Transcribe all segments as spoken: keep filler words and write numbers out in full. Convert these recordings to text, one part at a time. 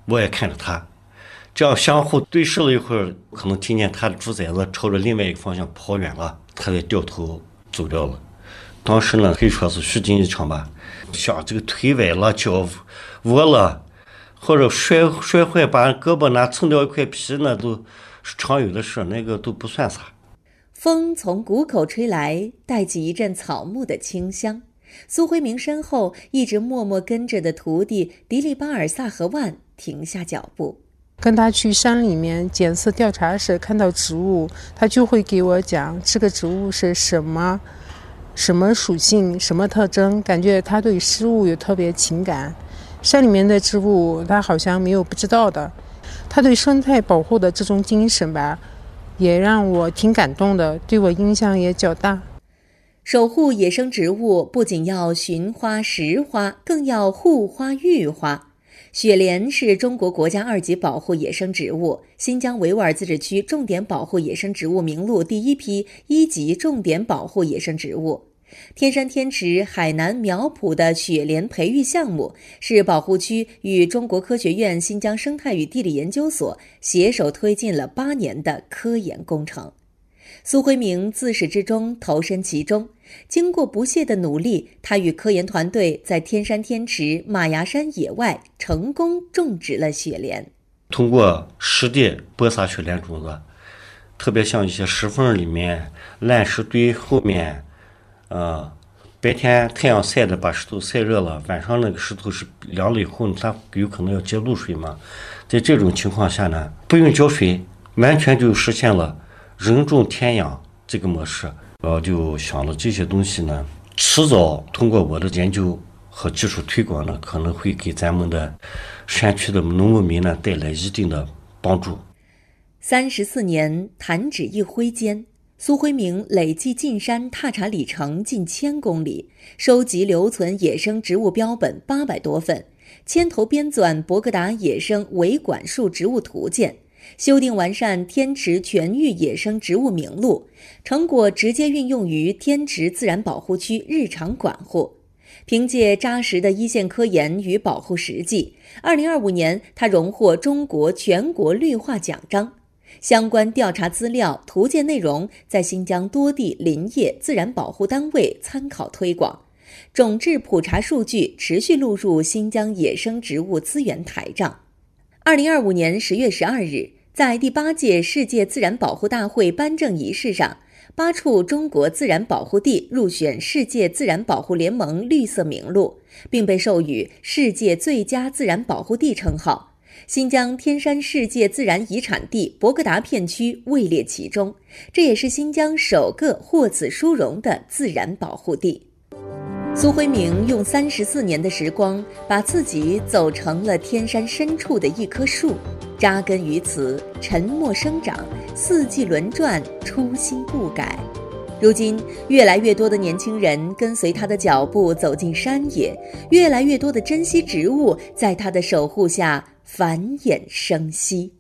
我也看着他，这样相互对视了一会儿，可能听见他的猪崽子朝着另外一个方向跑远了，他才掉头走掉了。当时呢，可以说是虚惊一场吧，像这个腿崴了、脚窝了，或者摔摔坏把胳膊拿蹭掉一块皮，那都是常有的事，那个都不算啥。 风从谷口吹来，带起一阵草木的清香。苏辉明身后一直默默跟着的徒弟迪利巴尔萨和万停下脚步。 跟他去山里面检测调查时看到植物，他就会给我讲这个植物是什么什么属性什么特征，感觉他对事物有特别情感。山里面的植物他好像没有不知道的，他对生态保护的这种精神吧，也让我挺感动的，对我影响也较大。 守护野生植物不仅要寻花识花，更要护花育花。雪莲是中国国家二级保护野生植物，新疆维吾尔自治区重点保护野生植物名录第一批一级重点保护野生植物。天山天池海南苗圃的雪莲培育项目是保护区与中国科学院新疆生态与地理研究所携手推进了八年的科研工程。苏辉明自始至终投身其中，经过不懈的努力，他与科研团队在天山天池马牙山野外成功种植了雪莲。 通过实地播撒雪莲种子，特别像一些石缝里面、烂石堆后面，呃，白天太阳晒的把石头晒热了，晚上那个石头是凉了以后，它有可能要接露水嘛。在这种情况下呢，不用浇水，完全就实现了人种天养这个模式。我就想了这些东西呢，迟早通过我的研究和技术推广呢，可能会给咱们的山区的农牧民呢带来一定的帮助。 三十四年，弹指一挥间，苏辉明累计进山踏查里程近千公里，收集留存野生植物标本八百多份，牵头编纂博格达野生维管束植物图鉴，修订完善天池全域野生植物名录，成果直接运用于天池自然保护区日常管护。凭借扎实的一线科研与保护实际，二零二五年他荣获中国全国绿化奖章。相关调查资料、图鉴内容在新疆多地林业自然保护单位参考推广，种质普查数据持续录入新疆野生植物资源台账。二零二五年十月十二日，在第八届世界自然保护大会颁证仪式上，八处中国自然保护地入选世界自然保护联盟绿色名录，并被授予世界最佳自然保护地称号。新疆天山世界自然遗产地博格达片区位列其中，这也是新疆首个获此殊荣的自然保护地。苏辉明用三十四年的时光，把自己走成了天山深处的一棵树，扎根于此，沉默生长，四季轮转，初心不改。如今，越来越多的年轻人跟随他的脚步走进山野，越来越多的珍稀植物在他的守护下繁衍生息。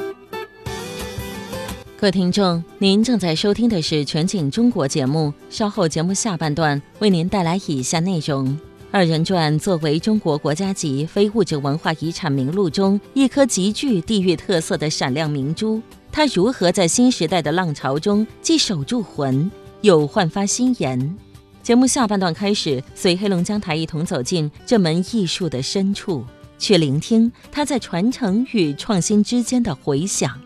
各位听众，您正在收听的是全景中国节目，稍后节目下半段为您带来以下内容。二人转作为中国国家级非物质文化遗产名录中一颗极具地域特色的闪亮明珠，它如何在新时代的浪潮中既守住魂，又焕发新颜？节目下半段开始，随黑龙江台一同走进这门艺术的深处，去聆听它在传承与创新之间的回响。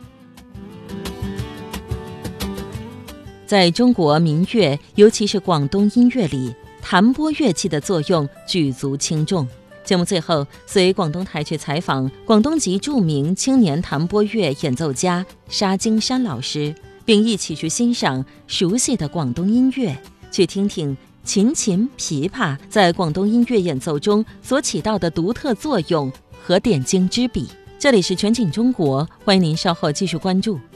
在中国民乐，尤其是广东音乐里，弹拨乐器的作用举足轻重。节目最后，随广东台去采访广东籍著名青年弹拨乐演奏家沙金山老师，并一起去欣赏熟悉的广东音乐，去听听琴琴、琵琶在广东音乐演奏中所起到的独特作用和点睛之笔。这里是全景中国，欢迎您稍后继续关注。